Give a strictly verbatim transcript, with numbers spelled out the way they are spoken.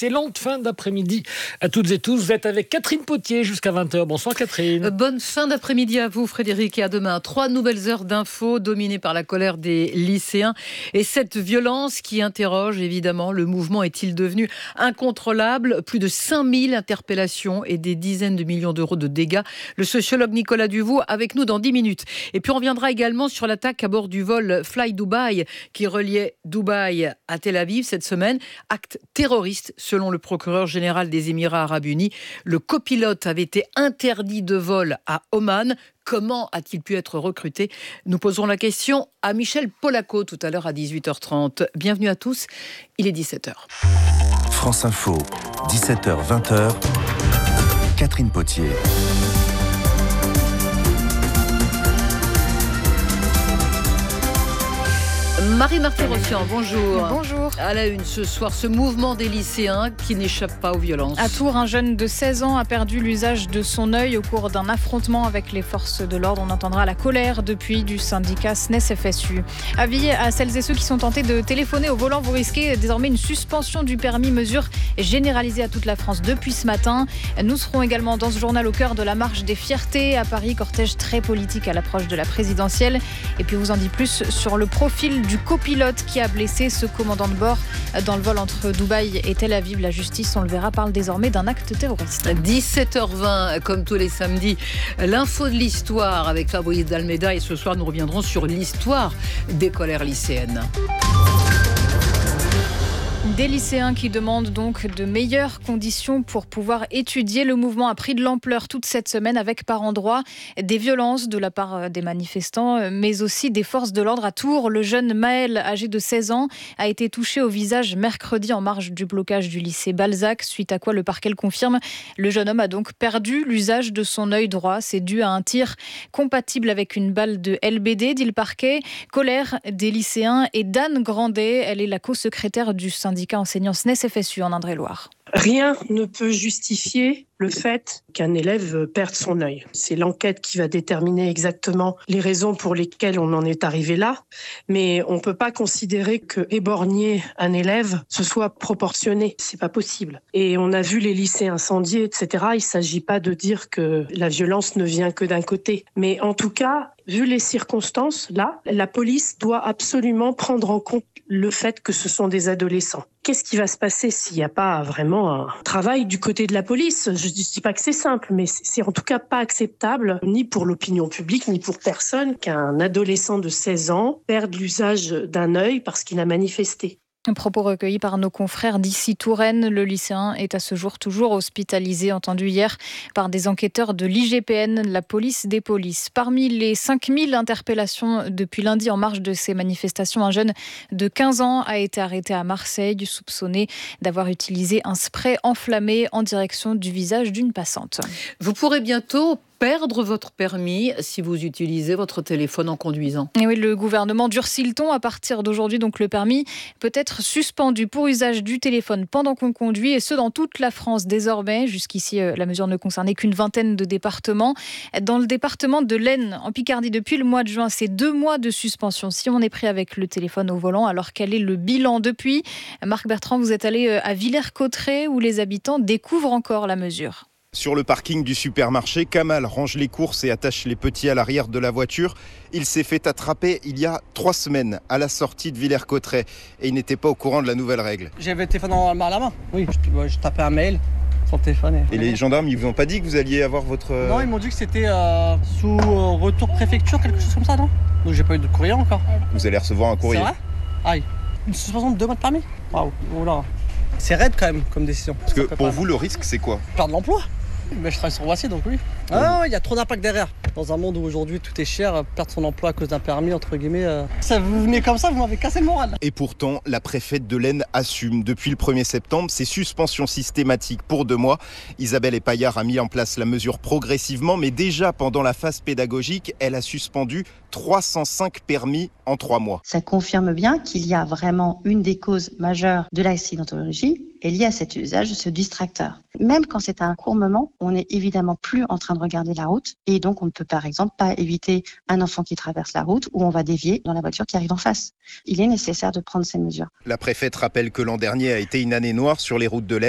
excellente fin d'après-midi à toutes et tous. Vous êtes avec Catherine Potier jusqu'à vingt heures. Bonsoir Catherine. Bonne fin d'après-midi à vous Frédéric et à demain. Trois nouvelles heures d'infos dominées par la colère des lycéens et cette violence qui interroge évidemment. Le mouvement est-il devenu incontrôlable? Plus de cinq mille interpellations et des dizaines de millions d'euros de dégâts. Le sociologue Nicolas Duvaux avec nous dans dix minutes. Et puis on reviendra également sur l'attaque à bord du vol Fly Dubai qui reliait Dubaï à Tel Aviv cette semaine. Acte terroriste selon le procureur général des Émirats arabes unis. Le copilote avait été interdit de vol à Oman. Comment a-t-il pu être recruté? Nous poserons la question à Michel Polaco tout à l'heure à dix-huit heures trente. Bienvenue à tous, il est dix-sept heures. France Info, dix-sept heures vingt heures. Catherine Potier. Marie-Marthe Rossian, bonjour. Bonjour. À la une ce soir, ce mouvement des lycéens qui n'échappe pas aux violences. À Tours, un jeune de seize ans a perdu l'usage de son œil au cours d'un affrontement avec les forces de l'ordre. On entendra la colère depuis du syndicat S N E S F S U. Avis à celles et ceux qui sont tentés de téléphoner au volant. Vous risquez désormais une suspension du permis, mesure généralisée à toute la France depuis ce matin. Nous serons également dans ce journal au cœur de la marche des fiertés à Paris, cortège très politique à l'approche de la présidentielle. Et puis on vous en dit plus sur le profil du copilote qui a blessé ce commandant de bord dans le vol entre Dubaï et Tel Aviv. La justice, on le verra, parle désormais d'un acte terroriste. dix-sept heures vingt, comme tous les samedis, l'info de l'histoire avec Fabrice Dalméda. Et ce soir, nous reviendrons sur l'histoire des colères lycéennes. Des lycéens qui demandent donc de meilleures conditions pour pouvoir étudier. Le mouvement a pris de l'ampleur toute cette semaine avec par endroits des violences de la part des manifestants, mais aussi des forces de l'ordre. À Tours, le jeune Maël, âgé de seize ans, a été touché au visage mercredi en marge du blocage du lycée Balzac, suite à quoi le parquet le confirme. Le jeune homme a donc perdu l'usage de son œil droit. C'est dû à un tir compatible avec une balle de L B D, dit le parquet. Colère des lycéens et d'Anne Grandet, elle est la co-secrétaire du syndicat enseignant S N E S F S U en Indre-et-Loire. Rien ne peut justifier le fait qu'un élève perde son œil. C'est l'enquête qui va déterminer exactement les raisons pour lesquelles on en est arrivé là. Mais on ne peut pas considérer que éborgner un élève, ce soit proportionné. C'est pas possible. Et on a vu les lycées incendiés, et cetera. Il ne s'agit pas de dire que la violence ne vient que d'un côté. Mais en tout cas, vu les circonstances, là, la police doit absolument prendre en compte le fait que ce sont des adolescents. Qu'est-ce qui va se passer s'il n'y a pas vraiment un travail du côté de la police? Je ne dis pas que c'est simple, mais c'est en tout cas pas acceptable, ni pour l'opinion publique, ni pour personne, qu'un adolescent de seize ans perde l'usage d'un œil parce qu'il a manifesté. Un propos recueilli par nos confrères d'ici Touraine. Le lycéen est à ce jour toujours hospitalisé, entendu hier par des enquêteurs de l'I G P N, la police des polices. Parmi les cinq mille interpellations depuis lundi en marge de ces manifestations, un jeune de quinze ans a été arrêté à Marseille, soupçonné d'avoir utilisé un spray enflammé en direction du visage d'une passante. Vous pourrez bientôt perdre votre permis si vous utilisez votre téléphone en conduisant. Et oui, le gouvernement durcit le ton à partir d'aujourd'hui. Donc le permis peut être suspendu pour usage du téléphone pendant qu'on conduit, et ce dans toute la France désormais. Jusqu'ici, la mesure ne concernait qu'une vingtaine de départements. Dans le département de l'Aisne, en Picardie, depuis le mois de juin, c'est deux mois de suspension si on est pris avec le téléphone au volant. Alors quel est le bilan depuis? Marc Bertrand, vous êtes allé à Villers-Cotterêts où les habitants découvrent encore la mesure. Sur le parking du supermarché, Kamal range les courses et attache les petits à l'arrière de la voiture. Il s'est fait attraper il y a trois semaines à la sortie de Villers-Cotterêts et il n'était pas au courant de la nouvelle règle. J'avais le téléphone à la main. Oui, je, je tapais un mail sur le téléphone. Et, et les gendarmes, ils vous ont pas dit que vous alliez avoir votre... Non, ils m'ont dit que c'était euh, sous euh, retour préfecture, quelque chose comme ça, non? Donc j'ai pas eu de courrier encore. Vous allez recevoir un courrier. C'est vrai? Aïe. Une suspension de deux mois de permis? Waouh, oula. C'est raide quand même comme décision. Parce que pour vous, le risque, c'est quoi? Perdre l'emploi. Mais je travaille sur Voici, donc oui. Ah, il y a trop d'impact derrière. Dans un monde où aujourd'hui tout est cher, perdre son emploi à cause d'un permis, entre guillemets, euh... ça, vous venez comme ça, vous m'avez cassé le moral. Et pourtant, la préfète de l'Aisne assume. Depuis le premier septembre, ces suspensions systématiques pour deux mois. Isabelle Epaillard a mis en place la mesure progressivement, mais déjà pendant la phase pédagogique, elle a suspendu trois cent cinq permis en trois mois. Ça confirme bien qu'il y a vraiment une des causes majeures de l'accidentologie est liée à cet usage de ce distracteur. Même quand c'est un court moment, on n'est évidemment plus en train de regarder la route et donc on ne peut par exemple pas éviter un enfant qui traverse la route ou on va dévier dans la voiture qui arrive en face. Il est nécessaire de prendre ces mesures. La préfète rappelle que l'an dernier a été une année noire sur les routes de l'Aisne.